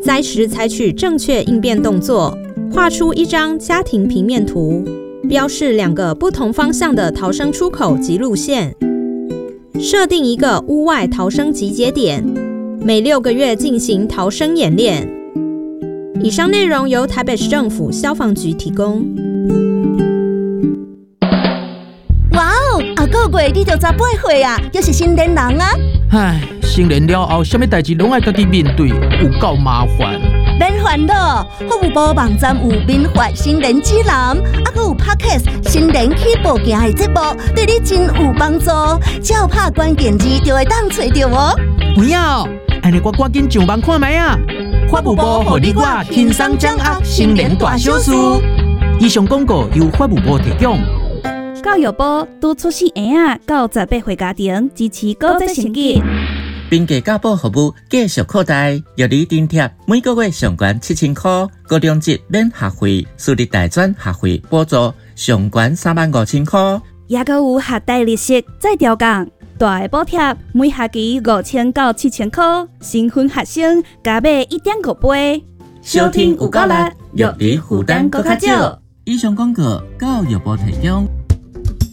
灾时采取正确应变动作，画出一张家庭平面图，标示2个不同方向的逃生出口及路线，设定一个屋外逃生集结点，每6个月进行逃生演练。以上内容由台北市政府消防局提供。 哇哦，啊个月你就18岁啊，又是成年人啊！ 唉，成年了后，什么代志拢爱家己面对，有够麻烦。 免烦恼，服务部网站有民法成年指南，还有 Podcast 成年起步行的节目，对你真有帮助。只要拍关键字就会当找到哦。 有影哦，安尼我赶紧上网看卖啊！法务部互你我轻松掌握成年大小事。以上广告由法务部提供。 教育部督促细婴到18岁家庭支持高职成绩。 并家教保服务继续扩大，由你津贴每个月上悬7000块，高中级免学费，私立大专学费补助上悬35000块， 也还有学贷利息再调降，大的补贴每学期5000到7000块，新婚学生加买1.5倍。 小听有够力，育儿负担更较少。以上广告教育部提供。